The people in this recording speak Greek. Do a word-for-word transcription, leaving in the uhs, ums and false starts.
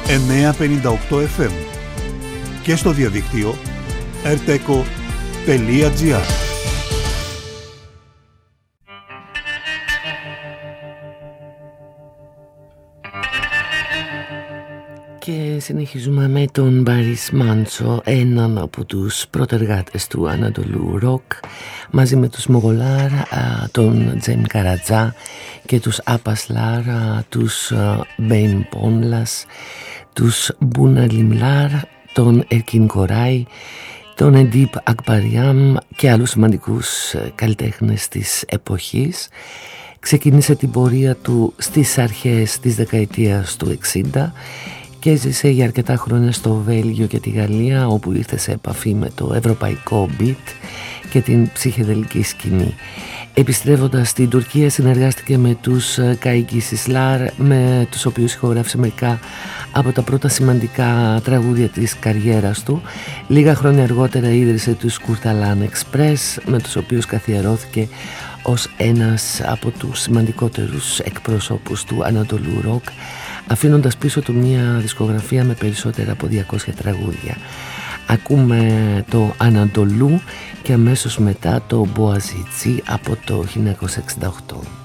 εννιακόσια πενήντα οκτώ εφ εμ και στο διαδίκτυο ερτέκο τελεία τζι άρ. Και συνεχίζουμε με τον Μπαρίς Μάντσο, έναν από τους πρωτεργάτες του Ανατολού Ροκ, μαζί με τους Μογολάρ, τον Τζέμ Καρατζά και τους Απασλάρ, τους Μπέιν Πόνλας, τους Μπούνα Λιμλάρ, τον Ερκίν Κοράι, τον Εντίπ Ακμπαριάμ και άλλους σημαντικούς καλλιτέχνες της εποχής. Ξεκίνησε την πορεία του στις αρχές της δεκαετίας του εξήντα και έζησε για αρκετά χρόνια στο Βέλγιο και τη Γαλλία, όπου ήρθε σε επαφή με το ευρωπαϊκό beat και την ψυχεδελική σκηνή. Επιστρέφοντας στην Τουρκία, συνεργάστηκε με τους Καΐκι Σισλάρ, με τους οποίους ηχογράφησε μερικά από τα πρώτα σημαντικά τραγούδια της καριέρας του. Λίγα χρόνια αργότερα ίδρυσε τους Κουρταλάν Εξπρές, με τους οποίους καθιερώθηκε ως ένας από τους σημαντικότερους εκπροσώπους του Ανατολού Ροκ, αφήνοντας πίσω του μια δισκογραφία με περισσότερα από διακόσια τραγούδια. Ακούμε το Ανατολού και αμέσως μετά το Μποαζίτσι από το χίλια εννιακόσια εξήντα οκτώ.